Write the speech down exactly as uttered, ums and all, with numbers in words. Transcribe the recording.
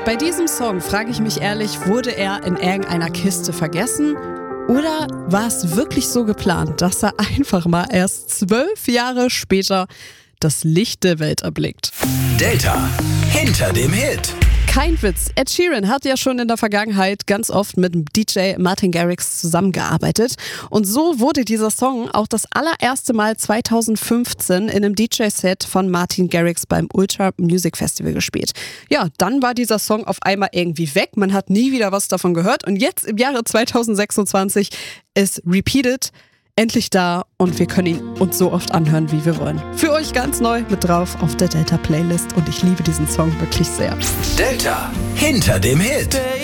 Bei diesem Song frage ich mich ehrlich, wurde er in irgendeiner Kiste vergessen? Oder war es wirklich so geplant, dass er einfach mal erst zwölf Jahre später das Licht der Welt erblickt? Delta hinter dem Hit. Kein Witz, Ed Sheeran hat ja schon in der Vergangenheit ganz oft mit dem D J Martin Garrix zusammengearbeitet. Und so wurde dieser Song auch das allererste Mal zweitausendfünfzehn in einem D J-Set von Martin Garrix beim Ultra Music Festival gespielt. Ja, dann war dieser Song auf einmal irgendwie weg, man hat nie wieder was davon gehört. Und jetzt im Jahre zweitausendsechsundzwanzig ist Repeated endlich da und wir können ihn uns so oft anhören, wie wir wollen. Für euch ganz neu mit drauf auf der Delta Playlist und ich liebe diesen Song wirklich sehr. Delta hinter dem Hit.